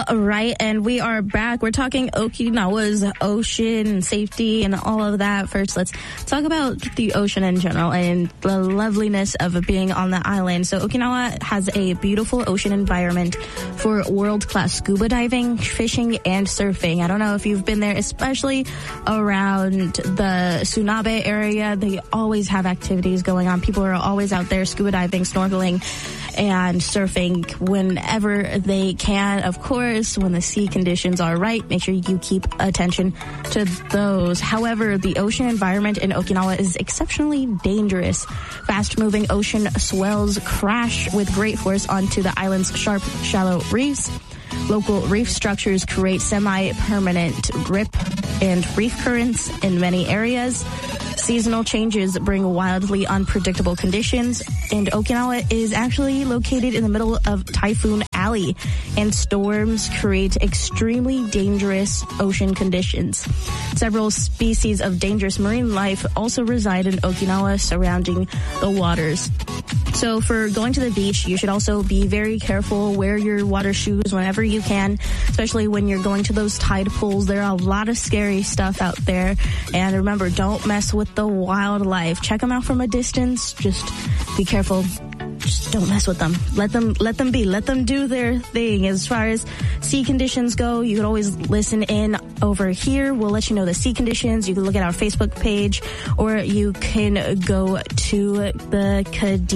All right, and we are back. We're talking Okinawa's ocean safety and all of that. First, let's talk about the ocean in general and the loveliness of being on the island. So Okinawa has a beautiful ocean environment for world-class scuba diving, fishing, and surfing. I don't know if you've been there, especially around the Tsunabe area. They always have activities going on. People are always out there scuba diving, snorkeling, and surfing whenever they can. Of course, when the sea conditions are right, make sure you keep attention to those. However, the ocean environment in Okinawa is exceptionally dangerous. Fast-moving ocean swells crash with great force onto the island's sharp, shallow reefs. Local reef structures create semi-permanent rip and reef currents in many areas. Seasonal changes bring wildly unpredictable conditions, and Okinawa is actually located in the middle of Typhoon Alley, and storms create extremely dangerous ocean conditions. Several species of dangerous marine life also reside in Okinawa surrounding the waters. So for going to the beach, you should also be very careful. Wear your water shoes whenever you can, especially when you're going to those tide pools. There are a lot of scary stuff out there. And remember, don't mess with the wildlife. Check them out from a distance. Just be careful. Just don't mess with them. Let them be. Let them do their thing. As far as sea conditions go, you can always listen in over here. We'll let you know the sea conditions. You can look at our Facebook page, or you can go to the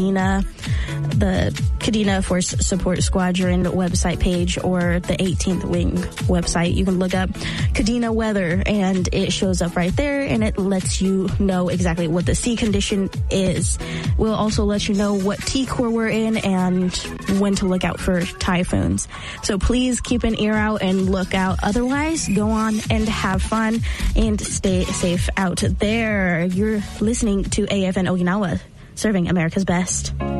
Kadena Force Support Squadron website page, or the 18th Wing website. You can look up Kadena weather, and it shows up right there, and it lets you know exactly what the sea condition is. We'll also let you know what T-Core we're in and when to look out for typhoons. So please keep an ear out and look out. Otherwise, go on and have fun and stay safe out there. You're listening to AFN Okinawa, serving America's best.